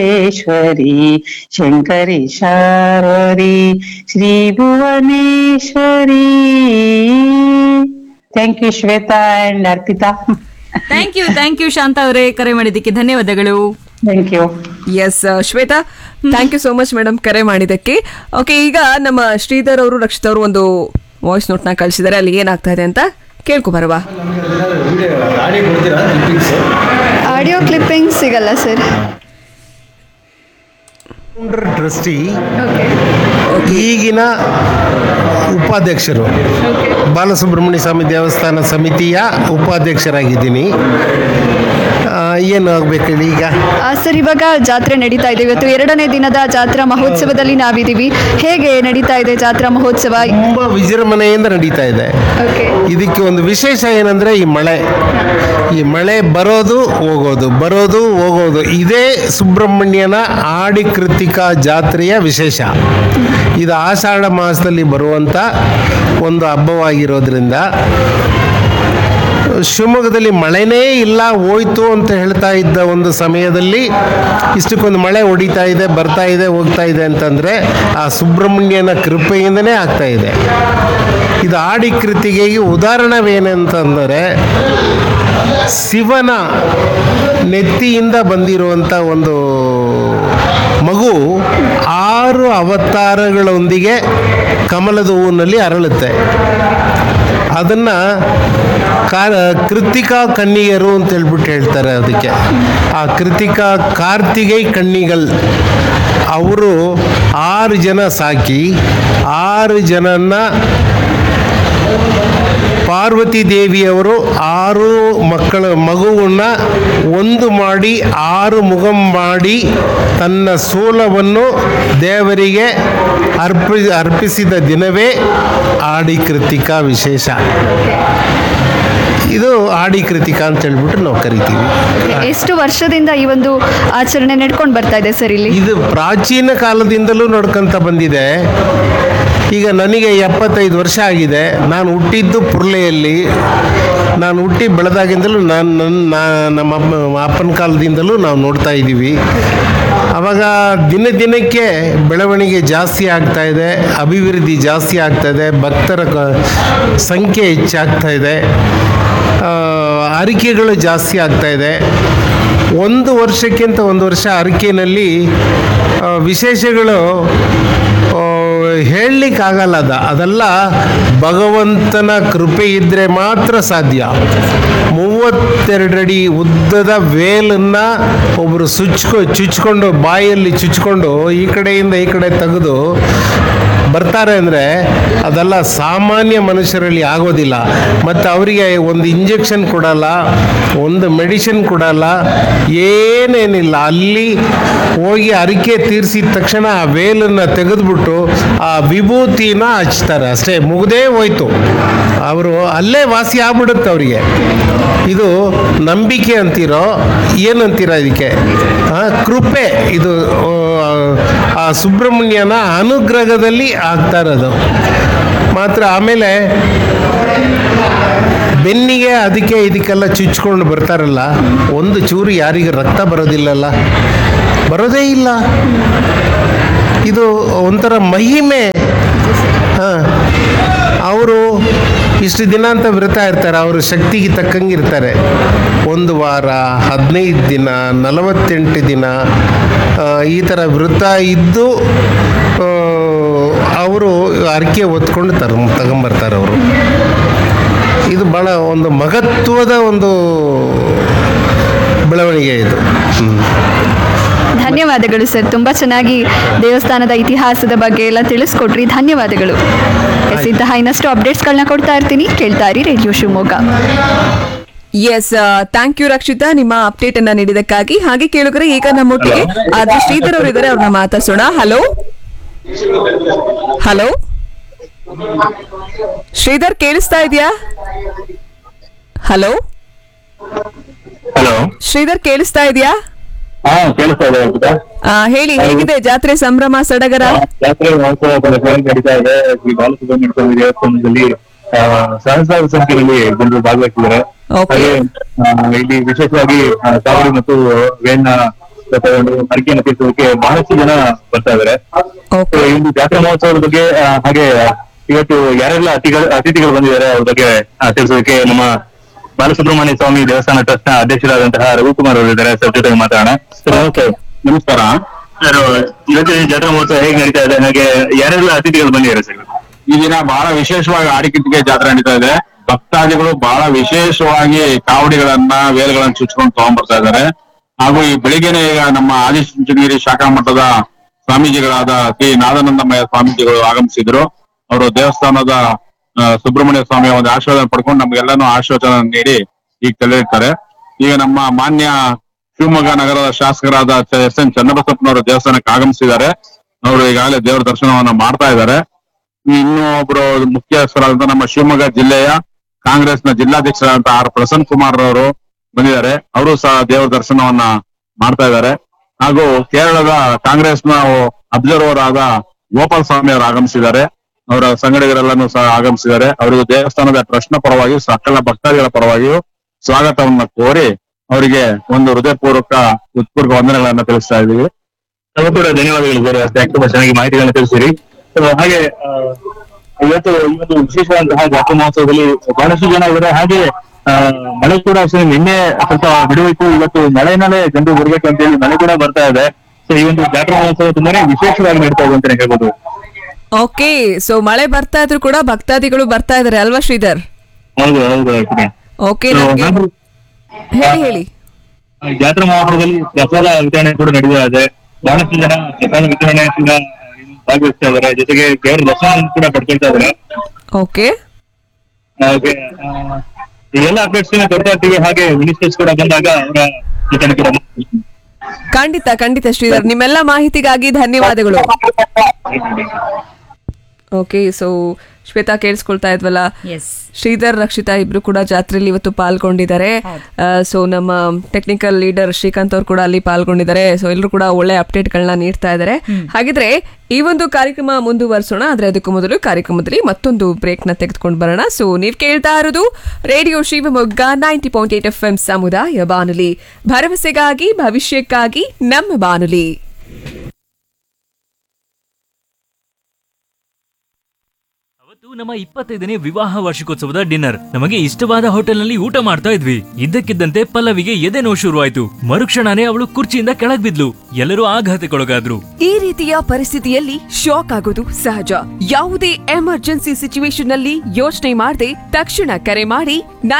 ೇಶ್ವರಿ Shankari Sharvari Shri Bhuvaneshwari. Thank you Shweta and Arpita. Thank you Shanta ಅವರೇ, ಕರೆ ಮಾಡಿದ್ದಕ್ಕೆ ಧನ್ಯವಾದಗಳು. Thank you. S Shweta, thank you so much madam ಕರೆ ಮಾಡಿದ್ದಕ್ಕೆ. ಓಕೆ, ಈಗ ನಮ್ಮ ಶ್ರೀಧರ್ ಅವರು, ರಕ್ಷಿತ್ ಅವರು ಒಂದು ವಾಯ್ಸ್ ನೋಟ್ನ ಕಳಿಸಿದ್ದಾರೆ. ಅಲ್ಲಿ ಏನಾಗ್ತಾ ಇದೆ ಅಂತ ಕೇಳ್ಕೊಬರವಾ? ಆಡಿಯೋ ಕ್ಲಿಪ್ಪಿಂಗ್ ಸಿಗಲ್ಲ ಸರ್. ಟ್ರಸ್ಟಿ ಈಗಿನ ಉಪಾಧ್ಯಕ್ಷರು ಬಾಲಸುಬ್ರಹ್ಮಣ್ಯ ಸ್ವಾಮಿ ದೇವಸ್ಥಾನ ಸಮಿತಿಯ ಉಪಾಧ್ಯಕ್ಷರಾಗಿದ್ದೀನಿ. ಏನು ಆಗ್ಬೇಕು ಹೇಳಿ ಈಗ? ಸರ್, ಇವಾಗ ಜಾತ್ರೆ ನಡೀತಾ ಇದೆ. ಇವತ್ತು 2ನೇ ದಿನದ ಜಾತ್ರಾ ಮಹೋತ್ಸವದಲ್ಲಿ ನಾವಿದ್ದೀವಿ. ಹೇಗೆ ನಡೀತಾ ಇದೆ ಜಾತ್ರಾ ಮಹೋತ್ಸವ? ತುಂಬ ವಿಜೃಂಭಣೆಯಿಂದ ನಡೀತಾ ಇದೆ. ಇದಕ್ಕೆ ಒಂದು ವಿಶೇಷ ಏನಂದರೆ ಈ ಮಳೆ ಬರೋದು ಹೋಗೋದು ಇದೇ ಸುಬ್ರಹ್ಮಣ್ಯನ ಆಡಿ ಕೃತಿಕಾ ಜಾತ್ರೆಯ ವಿಶೇಷ. ಇದು ಆಷಾಢ ಮಾಸದಲ್ಲಿ ಬರುವಂಥ ಒಂದು ಹಬ್ಬವಾಗಿರೋದ್ರಿಂದ ಶಿವಮೊಗ್ಗದಲ್ಲಿ ಮಳೆನೇ ಇಲ್ಲ ಹೋಯ್ತು ಅಂತ ಹೇಳ್ತಾ ಇದ್ದ ಒಂದು ಸಮಯದಲ್ಲಿ ಇಷ್ಟಕ್ಕೊಂದು ಮಳೆ ಹೊಡಿತಾ ಇದೆ, ಬರ್ತಾ ಇದೆ, ಹೋಗ್ತಾ ಇದೆ ಅಂತಂದರೆ ಆ ಸುಬ್ರಹ್ಮಣ್ಯನ ಕೃಪೆಯಿಂದನೇ ಆಗ್ತಾ ಇದೆ. ಇದು ಆಡಿ ಕೃತಿಗೆಗೆ ಉದಾಹರಣವೇನೆಂತಂದರೆ ಶಿವನ ನೆತ್ತಿಯಿಂದ ಬಂದಿರುವಂಥ ಒಂದು ಮಗು 6 ಅವತಾರಗಳೊಂದಿಗೆ ಕಮಲದ ಹೂವಿನಲ್ಲಿ ಅರಳುತ್ತೆ. ಅದನ್ನು ಕೃತಿಕಾ ಕನ್ನಿಯರು ಅಂತ ಹೇಳ್ತಾರೆ. ಅದಕ್ಕೆ ಆ ಕೃತಿಕಾ ಕಾರ್ತಿಕೈ ಕನ್ನಿಗಳು ಅವರು 6 ಜನ ಸಾಕಿ 6 ಜನನ್ನ ಪಾರ್ವತಿ ದೇವಿಯವರು 6 ಮಗುವನ್ನು ಒಂದು ಮಾಡಿ 6 ಮುಖಂ ಮಾಡಿ ತನ್ನ ಸೋಲವನ್ನು ದೇವರಿಗೆ ಅರ್ಪಿಸಿದ ದಿನವೇ ಆಡಿ ಕೃತಿಕಾ ವಿಶೇಷ. ಇದು ಆಡಿ ಕೃತಿಕಾ ಅಂತ ಹೇಳ್ಬಿಟ್ಟು ನಾವು ಕರಿತೀವಿ. ಎಷ್ಟು ವರ್ಷದಿಂದ ಈ ಒಂದು ಆಚರಣೆ ನಡ್ಕೊಂಡು ಬರ್ತಾ ಇದೆ ಸರ್ ಇಲ್ಲಿ? ಇದು ಪ್ರಾಚೀನ ಕಾಲದಿಂದಲೂ ನಡ್ಕೊಂತ ಬಂದಿದೆ. ಈಗ ನನಗೆ 75 ವರ್ಷ ಆಗಿದೆ. ನಾನು ಹುಟ್ಟಿದ್ದು ಪುರ್ಲೆಯಲ್ಲಿ. ನಾನು ಹುಟ್ಟಿ ಬೆಳೆದಾಗಿಂದಲೂ ನಮ್ಮ ಅಪ್ಪನ ಕಾಲದಿಂದಲೂ ನಾವು ನೋಡ್ತಾ ಇದ್ದೀವಿ. ಆವಾಗ ದಿನಕ್ಕೆ ಬೆಳವಣಿಗೆ ಜಾಸ್ತಿ ಆಗ್ತಾ ಇದೆ, ಅಭಿವೃದ್ಧಿ ಜಾಸ್ತಿ ಆಗ್ತಾ ಇದೆ, ಭಕ್ತರ ಸಂಖ್ಯೆ ಹೆಚ್ಚಾಗ್ತಾ ಇದೆ, ಅರಿಕೆಗಳು ಜಾಸ್ತಿ ಆಗ್ತಾ ಇದೆ. ಒಂದು ವರ್ಷಕ್ಕಿಂತ ಒಂದು ವರ್ಷ ಅರಿಕೆಯಲ್ಲಿ ವಿಶೇಷಗಳು ಹೇಳಲಿಕ್ಕಾಗಲ್ಲ. ಅದೆಲ್ಲ ಭಗವಂತನ ಕೃಪೆ ಇದ್ದರೆ ಮಾತ್ರ ಸಾಧ್ಯ. 32 ಅಡಿ ಉದ್ದದ ವೇಲನ್ನು ಒಬ್ಬರು ಚುಚ್ಕೊಂಡು ಬಾಯಲ್ಲಿ ಚುಚ್ಕೊಂಡು ಈ ಕಡೆಯಿಂದ ಈ ಕಡೆ ತೆಗೆದು ಬರ್ತಾರೆ ಅಂದರೆ ಅದೆಲ್ಲ ಸಾಮಾನ್ಯ ಮನುಷ್ಯರಲ್ಲಿ ಆಗೋದಿಲ್ಲ. ಮತ್ತು ಅವರಿಗೆ ಒಂದು ಇಂಜೆಕ್ಷನ್ ಕೊಡಲ್ಲ, ಒಂದು ಮೆಡಿಸಿನ್ ಕೊಡಲ್ಲ, ಏನೇನಿಲ್ಲ. ಅಲ್ಲಿ ಹೋಗಿ ಅರಿಕೆ ತೀರಿಸಿದ ತಕ್ಷಣ ಆ ವೇಲನ್ನು ತೆಗೆದುಬಿಟ್ಟು ಆ ವಿಭೂತಿನ ಹಚ್ತಾರೆ, ಅಷ್ಟೇ, ಮುಗ್ದೇ ಹೋಯ್ತು. ಅವರು ಅಲ್ಲೇ ವಾಸಿ ಆಗ್ಬಿಡುತ್ತೆ ಅವರಿಗೆ. ಇದು ನಂಬಿಕೆ ಅಂತೀರೋ ಏನಂತೀರ ಇದಕ್ಕೆ? ಕೃಪೆ. ಇದು ಆ ಸುಬ್ರಹ್ಮಣ್ಯನ ಅನುಗ್ರಹದಲ್ಲಿ ಆಗ್ತಾ ಇರೋದು ಮಾತ್ರ. ಆಮೇಲೆ ಬೆನ್ನಿಗೆ ಅದಕ್ಕೆ ಇದಕ್ಕೆಲ್ಲ ಚುಚ್ಕೊಂಡು ಬರ್ತಾರಲ್ಲ, ಒಂದು ಚೂರು ಯಾರಿಗೆ ರಕ್ತ ಬರೋದಿಲ್ಲಲ್ಲ, ಬರೋದೇ ಇಲ್ಲ. ಇದು ಒಂಥರ ಮಹಿಮೆ. ಅವರು ಇಷ್ಟು ದಿನ ಅಂತ ವ್ರತ ಇರ್ತಾರೆ, ಅವರು ಶಕ್ತಿಗೆ ತಕ್ಕಂಗೆ ಇರ್ತಾರೆ. 1 ವಾರ, 15 ದಿನ, 48 ದಿನ ಈ ಥರ ವ್ರತ ಇದ್ದು ಅವರು ಅರಿಕೆ ಹೊತ್ಕೊಂಡು ತಗೊಂಬರ್ತಾರೆ ಅವರು. ಇದು ಭಾಳ ಒಂದು ಮಹತ್ವದ ಒಂದು ಬೆಳವಣಿಗೆ ಇದು. ಧನ್ಯವಾದಗಳು ಸರ್, ತುಂಬ ಚೆನ್ನಾಗಿ ದೇವಸ್ಥಾನದ ಇತಿಹಾಸದ ಬಗ್ಗೆ ಎಲ್ಲ ತಿಳಿಸ್ಕೊಟ್ರಿ. ಧನ್ಯವಾದಗಳು. ಇಂತಹ ಇನ್ನಷ್ಟು ಅಪ್ಡೇಟ್ಸ್ಗಳನ್ನ ಕೊಡ್ತಾ ಇರ್ತೀನಿ, ಕೇಳ್ತಾ ಇರಿ radio Shivamogga. S, thank you Rakshita, ನಿಮ್ಮ ಅಪ್ಡೇಟ್ ಅನ್ನ ನೀಡಿದಕ್ಕಾಗಿ. ಹಾಗೆ ಕೇಳುಗರೆ, ಈಗ ನಮ್ಮೊಟ್ಟಿಗೆ ಶ್ರೀಧರ್ ಅವರು ಇದ್ದಾರೆ, ಅವ್ರನ್ನ ಮಾತಾಡ್ಸೋಣ. ಹಲೋ ಶ್ರೀಧರ್, ಕೇಳಿಸ್ತಾ ಇದೆಯಾ? ಹಲೋ ಶ್ರೀಧರ್, ಕೇಳಿಸ್ತಾ ಇದೆಯಾ? ಹೇಳಿ, ಹೇಗಿದೆ ಜಾತ್ರೆ ಸಂಭ್ರಮ ಸಡಗರ? ಜಾತ್ರೆ ಮಹೋತ್ಸವ ನಡೀತಾ ಇದೆ. ಶ್ರೀ ಬಾಲಸುಬ್ರಹ್ಮಣ್ಯ ಸ್ವಾಮಿ ದೇವಸ್ಥಾನದಲ್ಲಿ ಸಹಸ್ರಾರು ಸಂಖ್ಯೆಯಲ್ಲಿ ಜನರು ಭಾಗವಹಿಸಿದ್ದಾರೆ. ಹಾಗೆ ಇಲ್ಲಿ ವಿಶೇಷವಾಗಿ ಕಾವಡಿ ಮತ್ತು ವೇಣ ತಗೊಂಡು ಹರಕೆಯನ್ನು ತೀರ್ಸೋದಕ್ಕೆ ಬಹಳಷ್ಟು ಜನ ಬರ್ತಾ ಇದಾರೆ. ಈ ಒಂದು ಜಾತ್ರಾ ಮಹೋತ್ಸವದ ಬಗ್ಗೆ ಹಾಗೆ ಇವತ್ತು ಯಾರೆಲ್ಲ ಅತಿಥಿಗಳು ಬಂದಿದ್ದಾರೆ ಅವ್ರ ಬಗ್ಗೆ ತಿಳಿಸೋದಕ್ಕೆ ನಮ್ಮ ಬಾಲಸುಬ್ರಹ್ಮಣ್ಯ ಸ್ವಾಮಿ ದೇವಸ್ಥಾನ ಟ್ರಸ್ಟ್ ನ ಅಧ್ಯಕ್ಷರಾದಂತಹ ರವಿಕುಮಾರ್ ಅವರು ಇದ್ದಾರೆ. ಸರ್ ಜೊತೆಗೆ ಮಾತಾಡೋಣ. ನಮಸ್ಕಾರ ಸರ್. ಇವತ್ತು ಜಾತ್ರಾ ಮಹೋತ್ಸವ ಹೇಗೆ ನಡೀತಾ ಇದೆ, ಹಾಗೆ ಯಾರೆಲ್ಲ ಅತಿಥಿಗಳು ಬಂದಿದ್ದಾರೆ ಸರ್? ಈ ದಿನ ಬಹಳ ವಿಶೇಷವಾಗಿ ಆಡಿಕಿಟ್ಟಿಗೆ ಜಾತ್ರೆ ನಡೀತಾ ಇದೆ. ಭಕ್ತಾದಿಗಳು ಬಹಳ ವಿಶೇಷವಾಗಿ ಕಾವಡಿಗಳನ್ನ ವೇಲ್ಗಳನ್ನ ಚುಚ್ಕೊಂಡು ತಗೊಂಡ್ಬರ್ತಾ ಇದ್ದಾರೆ. ಹಾಗೂ ಈ ಬೆಳಿಗ್ಗೆನೆ ಈಗ ನಮ್ಮ ಆದಿಚುಂಚನಗಿರಿ ಶಾಖಾ ಮಠದ ಸ್ವಾಮೀಜಿಗಳಾದ ಶ್ರೀ ನಾದಾನಂದಮಯ್ಯ ಸ್ವಾಮೀಜಿಗಳು ಆಗಮಿಸಿದ್ರು. ಅವರು ದೇವಸ್ಥಾನದ ಸುಬ್ರಹ್ಮಣ್ಯ ಸ್ವಾಮಿಯ ಒಂದು ಆಶೀರ್ವಾದ ಪಡ್ಕೊಂಡು ನಮ್ಗೆಲ್ಲಾನು ಆಶೀರ್ವಾದ ನೀಡಿ ಈಗ ತೆರಳಿರ್ತಾರೆ. ಈಗ ನಮ್ಮ ಮಾನ್ಯ ಶಿವಮೊಗ್ಗ ನಗರದ ಶಾಸಕರಾದ ಎಸ್ ಎನ್ ಚನ್ನಬಸಪ್ಪನವರು ದೇವಸ್ಥಾನಕ್ಕೆ ಆಗಮಿಸಿದ್ದಾರೆ. ಅವರು ಈಗಾಗಲೇ ದೇವರ ದರ್ಶನವನ್ನ ಮಾಡ್ತಾ ಇದ್ದಾರೆ. ಇನ್ನು ಒಬ್ರು ಮುಖ್ಯಸ್ಥರಾದಂತಹ ನಮ್ಮ ಶಿವಮೊಗ್ಗ ಜಿಲ್ಲೆಯ ಕಾಂಗ್ರೆಸ್ನ ಜಿಲ್ಲಾಧ್ಯಕ್ಷರಾದಂತಹ ಆರ್ ಪ್ರಸನ್ನ ಕುಮಾರ್ ಅವರು ಬಂದಿದ್ದಾರೆ. ಅವರು ಸಹ ದೇವರ ದರ್ಶನವನ್ನ ಮಾಡ್ತಾ ಇದ್ದಾರೆ. ಹಾಗೂ ಕೇರಳದ ಕಾಂಗ್ರೆಸ್ನ ಅಬ್ಸರ್ವರ್ ಆದ ಗೋಪಾಲ್ ಸ್ವಾಮಿ ಅವರು ಆಗಮಿಸಿದ್ದಾರೆ. ಅವರ ಸಂಘಟಕರೆಲ್ಲಾನು ಸಹ ಆಗಮಿಸಿದ್ದಾರೆ. ಅವರಿಗೂ ದೇವಸ್ಥಾನದ ಟ್ರಸ್ಟ್ ನ ಪರವಾಗಿಯೂ ಸಕಲ ಭಕ್ತಾದಿಗಳ ಪರವಾಗಿಯೂ ಸ್ವಾಗತವನ್ನ ಕೋರಿ ಅವರಿಗೆ ಒಂದು ಹೃದಯಪೂರ್ವಕ ಉತ್ಪೂರ್ವ ವಂದನೆಗಳನ್ನ ತಿಳಿಸ್ತಾ ಇದ್ದೀವಿ. ನಾವು ಕೂಡ ಧನ್ಯವಾದಗಳು ಸರ್. ತುಂಬಾ ಚೆನ್ನಾಗಿ ಮಾಹಿತಿಗಳನ್ನ ತಿಳಿಸಿರಿ. ಹಾಗೆ ಇವತ್ತು ಈ ಒಂದು ವಿಶೇಷವಾದಂತಹ ಜಾತ್ರಾ ಮಹೋತ್ಸವದಲ್ಲಿ ಬಹಳಷ್ಟು ಜನ ಇದ್ದಾರೆ. ಹಾಗೆ ಮಳೆ ಕೂಡ ಅಷ್ಟೇ ನಿನ್ನೆ ಸ್ವಲ್ಪ ಬಿಡುವಿತ್ತು. ಇವತ್ತು ಮಳೆನಲ್ಲೇ ಜನರು ಬರ್ಬೇಕು ಅಂತ ಹೇಳಿ ಮಳೆ ಕೂಡ ಬರ್ತಾ ಇದೆ. ಸೊ ಈ ಒಂದು ಜಾತ್ರಾ ಮಹೋತ್ಸವ ತುಂಬಾನೇ ವಿಶೇಷವಾಗಿ ನಡೀತಾ ಇದೆ ಅಂತಾನೆ ಹೇಳ್ಬೋದು. ಓಕೆ, ಸೊ ಮಳೆ ಬರ್ತಾ ಇದ್ರು ಕೂಡ ಭಕ್ತಾದಿಗಳು ಬರ್ತಾ ಇದಾರೆ ಅಲ್ವಾ ಶ್ರೀಧರ್? ಹೌದು ಹೌದು. ಓಕೆ, ಹೇಳಿ. ಜಾತ್ರಾ ಮಹೋತ್ಸವದಲ್ಲಿ ಪ್ರಸಾದ ವಿತರಣೆ ಕೂಡ ನಡೀತಾ ಇದೆ. ಬಹಳಷ್ಟು ಜನ ಪ್ರಸಾದ ವಿತರಣೆ ಕೂಡ ಭಾಗವಹಿಸ್ತಾ ಇದ್ದಾರೆ. ಜೊತೆಗೆ ದೇವರ ದರ್ಶನ ಕೂಡ ಪಡ್ಕೊಳ್ತಾ ಇದ್ದಾರೆ. ಓಕೆ, ಎಲ್ಲ ಅಪ್ಡೇಟ್ಸ್ ಕೊಡ್ತಾ ಇರ್ತೀವಿ. ಹಾಗೆ ಮಿನಿಸ್ಟರ್ಸ್ ಕೂಡ ಬಂದಾಗ ಅವರ ಜೊತೆ ಕೂಡ ಖಂಡಿತ ಶ್ರೀಧರ್, ನಿಮ್ಮೆಲ್ಲ ಮಾಹಿತಿಗಾಗಿ ಧನ್ಯವಾದಗಳು. ಓಕೆ, ಸೊ ಶ್ವೇತಾ ಕೇಳಿಸ್ಕೊಳ್ತಾ ಇದ್ವಲ್ಲ, ಶ್ರೀಧರ್ ರಕ್ಷಿತಾ ಇಬ್ರು ಕೂಡ ಜಾತ್ರೆಯಲ್ಲಿ ಇವತ್ತು ಪಾಲ್ಗೊಂಡಿದ್ದಾರೆ. ಸೊ ನಮ್ಮ ಟೆಕ್ನಿಕಲ್ ಲೀಡರ್ ಶ್ರೀಕಾಂತ್ ಅವ್ರು ಕೂಡ ಅಲ್ಲಿ ಪಾಲ್ಗೊಂಡಿದ್ದಾರೆ. ಸೊ ಎಲ್ಲರೂ ಕೂಡ ಒಳ್ಳೆ ಅಪ್ಡೇಟ್ ಗಳನ್ನ ನೀಡ್ತಾ ಇದ್ದಾರೆ. ಹಾಗಿದ್ರೆ ಈ ಒಂದು ಕಾರ್ಯಕ್ರಮ ಮುಂದುವರಿಸೋಣ. ಆದ್ರೆ ಅದಕ್ಕೂ ಮೊದಲು ಕಾರ್ಯಕ್ರಮದಲ್ಲಿ ಮತ್ತೊಂದು ಬ್ರೇಕ್ ನ ತೆಗೆದುಕೊಂಡು ಬರೋಣ. ಸೊ ನೀವ್ ಕೇಳ್ತಾ ಇರೋದು ರೇಡಿಯೋ ಶಿವಮೊಗ್ಗ 90.8 FM ಸಮುದಾಯ ಬಾನುಲಿ, ಭರವಸೆಗಾಗಿ ಭವಿಷ್ಯಕ್ಕಾಗಿ ನಮ್ಮ ಬಾನುಲಿ. ನಮ್ಮ 25ನೇ ವಿವಾಹ ವಾರ್ಷಿಕೋತ್ಸವದ ಡಿನ್ನರ್. ನಮಗೆ ಇಷ್ಟವಾದ ಹೋಟೆಲ್ ನಲ್ಲಿ ಊಟ ಮಾಡ್ತಾ ಇದ್ವಿ. ಇದ್ದಕ್ಕಿದ್ದಂತೆ ಪಲ್ಲವಿಗೆ ಎದೆ ನೋವು ಶುರುವಾಯ್ತು. ಮರುಕ್ಷಣನೇ ಅವಳು ಕುರ್ಚಿಯಿಂದ ಕೆಳಗ್ ಬಿದ್ಲು. ಎಲ್ಲರೂ ಆಘಾತಕ್ಕೊಳಗಾದ್ರು. ಈ ರೀತಿಯ ಪರಿಸ್ಥಿತಿಯಲ್ಲಿ ಶಾಕ್ ಆಗೋದು ಸಹಜ. ಯಾವುದೇ ಎಮರ್ಜೆನ್ಸಿ ಸಿಚುವೇಶನ್ ನಲ್ಲಿ ಯೋಚನೆ ಮಾಡದೆ ತಕ್ಷಣ ಕರೆ ಮಾಡಿ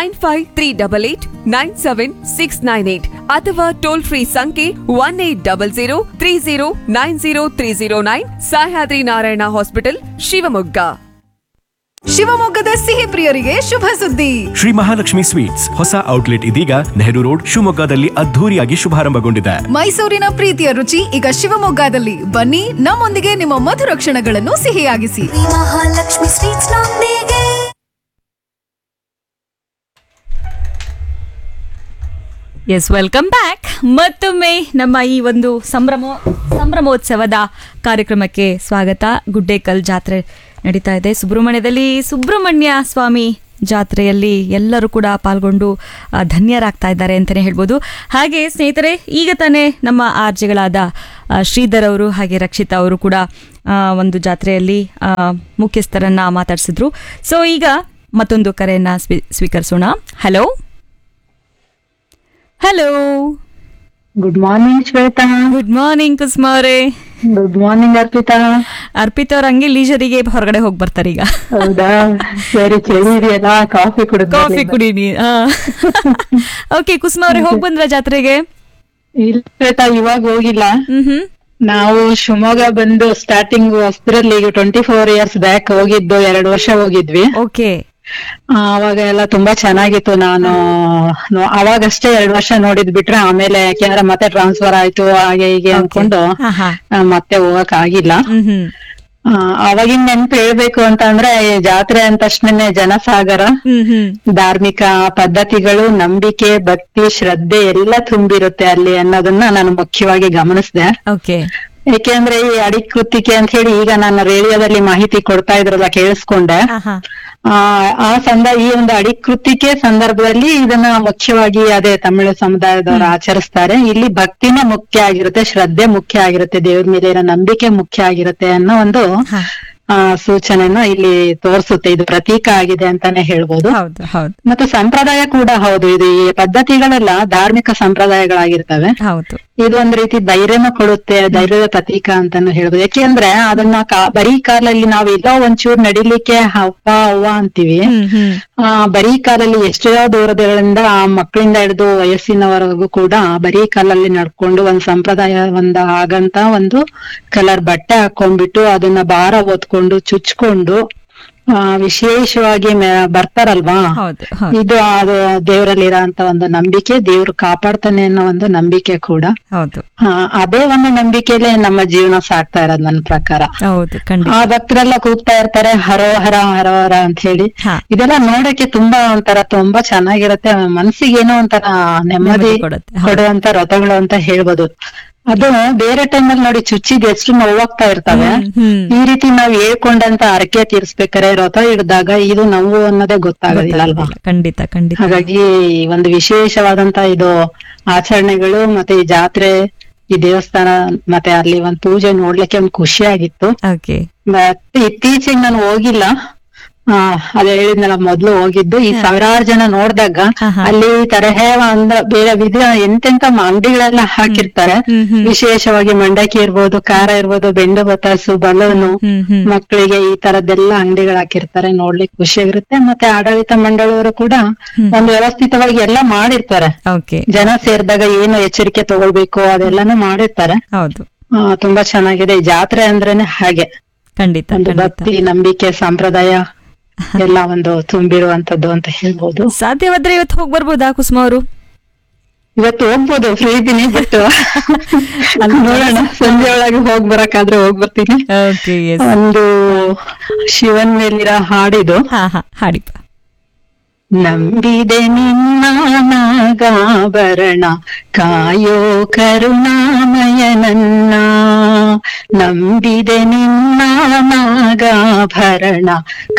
9538897698 ಅಥವಾ ಟೋಲ್ ಫ್ರೀ ಸಂಖ್ಯೆ 180030903009. ಸಹ್ಯಾದ್ರಿ ನಾರಾಯಣ ಹಾಸ್ಪಿಟಲ್, ಶಿವಮೊಗ್ಗ. ಶಿವಮೊಗ್ಗದ ಸಿಹಿ ಪ್ರಿಯರಿಗೆ ಶುಭ ಸುದ್ದಿ. ಶ್ರೀ ಮಹಾಲಕ್ಷ್ಮಿ ಸ್ವೀಟ್ಸ್ ಹೊಸ ಔಟ್ಲೆಟ್ ಇದೀಗ ನೆಹರು ರೋಡ್ ಶಿವಮೊಗ್ಗದಲ್ಲಿ ಅದ್ಧೂರಿಯಾಗಿ ಶುಭಾರಂಭಗೊಂಡಿದೆ. ಮೈಸೂರಿನ ಪ್ರೀತಿಯ ರುಚಿ ಈಗ ಶಿವಮೊಗ್ಗದಲ್ಲಿ. ಬನ್ನಿ, ನಮ್ಮೊಂದಿಗೆ ನಿಮ್ಮ ಮಧುರ ಕ್ಷಣಗಳನ್ನು ಸಿಹಿಯಾಗಿಸಿ. ಮಹಾಲಕ್ಷ್ಮಿ ಸ್ವೀಟ್ಸ್ ನೊಂದಿಗೆ. S, welcome back. ಮತ್ತೊಮ್ಮೆ ನಮ್ಮ ಈ ಒಂದು ಸಂಭ್ರಮೋತ್ಸವದ ಕಾರ್ಯಕ್ರಮಕ್ಕೆ ಸ್ವಾಗತ. ಗುಡ್ಡೇಕಲ್ ಜಾತ್ರೆ ನಡೀತಾ ಇದೆ ಸುಬ್ರಹ್ಮಣ್ಯದಲ್ಲಿ. ಸುಬ್ರಹ್ಮಣ್ಯ ಸ್ವಾಮಿ ಜಾತ್ರೆಯಲ್ಲಿ ಎಲ್ಲರೂ ಕೂಡ ಪಾಲ್ಗೊಂಡು ಧನ್ಯರಾಗ್ತಾ ಇದ್ದಾರೆ ಅಂತಲೇ ಹೇಳ್ಬೋದು. ಹಾಗೆ ಸ್ನೇಹಿತರೆ, ಈಗ ತಾನೇ ನಮ್ಮ ಆರ್ಜೆಗಳಾದ ಶ್ರೀಧರ್ ಅವರು ಹಾಗೆ ರಕ್ಷಿತಾ ಅವರು ಕೂಡ ಒಂದು ಜಾತ್ರೆಯಲ್ಲಿ ಮುಖ್ಯಸ್ಥರನ್ನ ಮಾತಾಡಿಸಿದ್ರು. ಸೊ ಈಗ ಮತ್ತೊಂದು ಕರೆಯನ್ನ ಸ್ವೀಕರಿಸೋಣ. Hello hello, good morning Shweta. Good morning ಕುಸುಮ ಅವರೇ. Good morning Arpita. ಅರ್ಪಿತಾ ಅವ್ರ ಹಂಗೆ ಲೀಜರಿಗೆ ಹೊರಗಡೆ ಹೋಗಿ ಬರ್ತಾರೆ ಈಗ. ಹೌದಾ, ಸರಿ. ಚಳಿ ಇದೆಯಲ್ಲ, ಕಾಫಿ ಕುಡೀನಿ. ಓಕೆ ಕುಸುಮ ಅವ್ರೆ, ಹೋಗ್ ಬಂದ್ರ ಜಾತ್ರೆಗೆ? ಇಲ್ಲ ಶ್ವೇತಾ, ಇವಾಗ ಹೋಗಿಲ್ಲ. ನಾವು ಶಿವಮೊಗ್ಗ ಬಂದು ಸ್ಟಾರ್ಟಿಂಗ್ ಹೊಸದ್ರಲ್ಲಿ ಈಗ 24 years ಬ್ಯಾಕ್ ಹೋಗಿದ್ದು. 2 ವರ್ಷ ಹೋಗಿದ್ವಿ. ಓಕೆ. ಅವಾಗ ಎಲ್ಲ ತುಂಬಾ ಚೆನ್ನಾಗಿತ್ತು. ನಾನು ಅವಾಗಷ್ಟೇ 2 ವರ್ಷ ನೋಡಿದ್ ಬಿಟ್ರೆ ಆಮೇಲೆ ಯಾಕೆಂದ್ರೆ ಮತ್ತೆ ಟ್ರಾನ್ಸ್ಫರ್ ಆಯ್ತು ಹಾಗೆ ಹೀಗೆ ಅನ್ಕೊಂಡು ಮತ್ತೆ ಹೋಗಕ್ ಆಗಿಲ್ಲ. ಅವಾಗಿನ ನೆನ್ಪು ಹೇಳ್ಬೇಕು ಅಂತ ಅಂದ್ರೆ, ಜಾತ್ರೆ ಅಂದ ತಕ್ಷಣನೇ ಜನಸಾಗರ, ಧಾರ್ಮಿಕ ಪದ್ಧತಿಗಳು, ನಂಬಿಕೆ, ಭಕ್ತಿ, ಶ್ರದ್ಧೆ ಎಲ್ಲ ತುಂಬಿರುತ್ತೆ ಅಲ್ಲಿ ಅನ್ನೋದನ್ನ ನಾನು ಮುಖ್ಯವಾಗಿ ಗಮನಿಸಿದೆ. ಏಕೆಂದ್ರೆ ಈ ಅಡಿಕೃತಿಕೆ ಅಂತ ಹೇಳಿ ಈಗ ನಾನು ರೇಡಿಯೋದಲ್ಲಿ ಮಾಹಿತಿ ಕೊಡ್ತಾ ಇದ್ರಲ್ಲ ಕೇಳಿಸ್ಕೊಂಡೆ. ಈ ಒಂದು ಅಡಿಕೃತಿಕೆ ಸಂದರ್ಭದಲ್ಲಿ ಇದನ್ನ ಮುಖ್ಯವಾಗಿ ಅದೇ ತಮಿಳು ಸಮುದಾಯದವರು ಆಚರಿಸ್ತಾರೆ. ಇಲ್ಲಿ ಭಕ್ತಿನೇ ಮುಖ್ಯ ಆಗಿರುತ್ತೆ, ಶ್ರದ್ಧೆ ಮುಖ್ಯ ಆಗಿರುತ್ತೆ, ದೇವ್ರ ಮೇಲೆ ಇರೋ ನಂಬಿಕೆ ಮುಖ್ಯ ಆಗಿರುತ್ತೆ ಅನ್ನೋ ಒಂದು ಸೂಚನೆನ ಇಲ್ಲಿ ತೋರಿಸುತ್ತೆ. ಇದು ಪ್ರತೀಕ ಆಗಿದೆ ಅಂತಾನೆ ಹೇಳ್ಬೋದು. ಮತ್ತು ಸಂಪ್ರದಾಯ ಕೂಡ ಹೌದು. ಇದು ಈ ಪದ್ಧತಿಗಳೆಲ್ಲ ಧಾರ್ಮಿಕ ಸಂಪ್ರದಾಯಗಳಾಗಿರ್ತವೆ. ಇದು ಒಂದ್ ರೀತಿ ಧೈರ್ಯನ ಕೊಡುತ್ತೆ, ಧೈರ್ಯದ ಪ್ರತೀಕ ಅಂತಾನು ಹೇಳ್ಬೋದು. ಯಾಕೆಂದ್ರೆ ಅದನ್ನ ಬರೀ ಕಾಲಲ್ಲಿ ನಾವ್ ಎಲ್ಲೋ ಒಂಚೂರು ನಡಿಲಿಕ್ಕೆ ಅವ್ವ ಅವ್ವ ಅಂತೀವಿ. ಬರೀ ಕಾಲಲ್ಲಿ ಎಷ್ಟೋ ದೂರದಿಂದ ಮಕ್ಕಳಿಂದ ಹಿಡಿದು ವಯಸ್ಸಿನವರೆಗೂ ಕೂಡ ಬರೀ ಕಾಲಲ್ಲಿ ನಡ್ಕೊಂಡು ಒಂದ್ ಸಂಪ್ರದಾಯ ಆಗಂತ ಒಂದು ಕಲರ್ ಬಟ್ಟೆ ಹಾಕೊಂಡ್ಬಿಟ್ಟು ಅದನ್ನ ಭಾರ ಹೊತ್ಕೊಂಡು ಚುಚ್ಕೊಂಡು ವಿಶೇಷವಾಗಿ ಬರ್ತಾರಲ್ವಾ, ಇದು ಅದು ದೇವರಲ್ಲಿ ಇರೋಂತ ಒಂದು ನಂಬಿಕೆ, ದೇವ್ರು ಕಾಪಾಡ್ತಾನೆ ಅನ್ನೋ ಒಂದು ನಂಬಿಕೆ ಕೂಡ. ಅದೇ ಒಂದು ನಂಬಿಕೆಲೆ ನಮ್ಮ ಜೀವನ ಸಾಕ್ತಾ ಇರೋದು ನನ್ನ ಪ್ರಕಾರ. ಆ ಭಕ್ತರೆಲ್ಲ ಕೂಗ್ತಾ ಇರ್ತಾರೆ ಹರೋಹರ ಹರೋಹರ ಅಂತ ಹೇಳಿ. ಇದೆಲ್ಲ ನೋಡಕ್ಕೆ ತುಂಬಾ ಚೆನ್ನಾಗಿರುತ್ತೆ, ಮನ್ಸಿಗೆ ಏನೋ ಒಂಥರ ನೆಮ್ಮದಿ ಕೊಡುವಂತ ರಥಗಳು ಅಂತ ಹೇಳ್ಬೋದು. ಅದು ಬೇರೆ ಟೈಮಲ್ಲಿ ನೋಡಿ ಚುಚ್ಚಿದ್ ಎಷ್ಟು ನೋವಾಗ್ತಾ ಇರ್ತವೆ. ಈ ರೀತಿ ನಾವ್ ಹೇಳ್ಕೊಂಡಂತ ಹರಕೆ ತೀರ್ಸ್ಬೇಕಾರೆ ರಥ ಹಿಡ್ದಾಗ ಇದು ನೋವು ಅನ್ನೋದೇ ಗೊತ್ತಾಗೋದಿಲ್ಲ ಅಲ್ವಾ. ಖಂಡಿತ ಖಂಡಿತ. ಹಾಗಾಗಿ ಒಂದು ವಿಶೇಷವಾದಂತ ಇದು ಆಚರಣೆಗಳು ಮತ್ತೆ ಈ ಜಾತ್ರೆ, ಈ ದೇವಸ್ಥಾನ ಮತ್ತೆ ಅಲ್ಲಿ ಒಂದ್ ಪೂಜೆ ನೋಡ್ಲಿಕ್ಕೆ ಒಂದ್ ಖುಷಿ ಆಗಿತ್ತು. ಮತ್ತೆ ಇತ್ತೀಚೆಗೆ ನಾನು ಹೋಗಿಲ್ಲ, ಅದೇ ಹೇಳಿದ್ನಲ್ಲ ಮೊದ್ಲು ಹೋಗಿದ್ದು. ಈ ಸಾವಿರಾರು ಜನ ನೋಡ್ದಾಗ ಅಲ್ಲಿ ತರಹ ಅಂದ್ರ ಬೇರೆ ವಿಧ ಎಂತೆಂತ ಅಂಗಡಿಗಳೆಲ್ಲ ಹಾಕಿರ್ತಾರೆ. ವಿಶೇಷವಾಗಿ ಮಂಡಕ್ಕಿ ಇರ್ಬೋದು, ಖಾರ ಇರ್ಬೋದು, ಬೆಂಡು ಬತಾಸು, ಬಲೂನು, ಮಕ್ಕಳಿಗೆ ಈ ತರದ್ದೆಲ್ಲ ಅಂಗಡಿಗಳು ಹಾಕಿರ್ತಾರೆ. ನೋಡ್ಲಿಕ್ಕೆ ಖುಷಿಯಾಗಿರುತ್ತೆ. ಮತ್ತೆ ಆಡಳಿತ ಮಂಡಳಿಯವರು ಕೂಡ ಒಂದು ವ್ಯವಸ್ಥಿತವಾಗಿ ಎಲ್ಲ ಮಾಡಿರ್ತಾರೆ. ಜನ ಸೇರಿದಾಗ ಏನು ಎಚ್ಚರಿಕೆ ತಗೊಳ್ಬೇಕು ಅದೆಲ್ಲಾನು ಮಾಡಿರ್ತಾರೆ. ತುಂಬಾ ಚೆನ್ನಾಗಿದೆ. ಈ ಜಾತ್ರೆ ಅಂದ್ರೇನೆ ಹಾಗೆ, ಖಂಡಿತ ಒಂದು ಭಕ್ತಿ, ನಂಬಿಕೆ, ಸಂಪ್ರದಾಯ ಎಲ್ಲ ಒಂದು ತುಂಬಿರುವಂತದ್ದು ಅಂತ ಹೇಳ್ಬೋದು. ಸಾಧ್ಯವಾದ್ರೆ ಇವತ್ತು ಹೋಗಿ ಬರ್ಬೋದಾ ಕುಸುಮ ಅವರು? ಇವತ್ತು ಹೋಗ್ಬೋದು, ಫ್ರೀ ಇದೀನಿ. ಬಟ್ ನೋಡೋಣ, ಸಂಜೆ ಒಳಗೆ ಹೋಗ್ ಬರಕಾದ್ರೆ ಹೋಗ್ ಬರ್ತೀನಿ. ಒಂದು ಶಿವನ್ ಮೇಲಿರೋ ಹಾಡಿದು. ಹಾಡಿ. ನಂಬಿದೆ ನಿನ್ನ ನಾಗಾಭರಣ ಕಾಯೋ ಕರುಣಾಮಯ ನನ್ನ, ನಂಬಿದೆ ನಿನ್ನ ನಾಗಾಭರಣ